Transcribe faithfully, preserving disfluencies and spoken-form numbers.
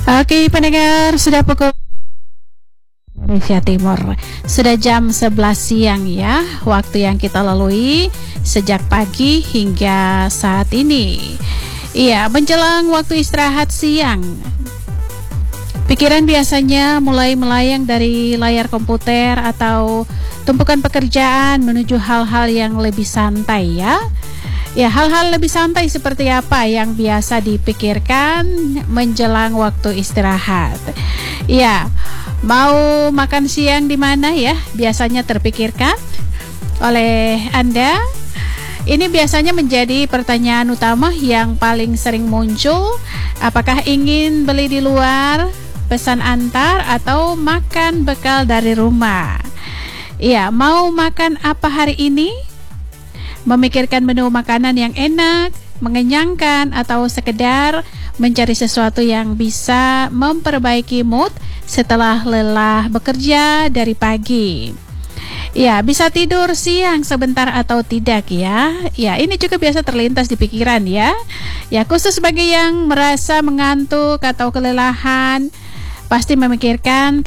Oke pendengar, sudah pukul Indonesia Timur, sudah jam sebelas siang ya, waktu yang kita lalui sejak pagi hingga saat ini. Iya, menjelang waktu istirahat siang, pikiran biasanya mulai melayang dari layar komputer atau tumpukan pekerjaan menuju hal-hal yang lebih santai ya. Ya, hal-hal lebih santai seperti apa yang biasa dipikirkan menjelang waktu istirahat? Ya, mau makan siang di mana ya? Biasanya terpikirkan oleh Anda. Ini biasanya menjadi pertanyaan utama yang paling sering muncul. Apakah ingin beli di luar, pesan antar, atau makan bekal dari rumah? Iya, mau makan apa hari ini? Memikirkan menu makanan yang enak, mengenyangkan, atau sekedar mencari sesuatu yang bisa memperbaiki mood setelah lelah bekerja dari pagi. Ya, bisa tidur siang sebentar atau tidak ya. Ya, ini juga biasa terlintas di pikiran ya. Ya, khusus bagi yang merasa mengantuk atau kelelahan, pasti memikirkan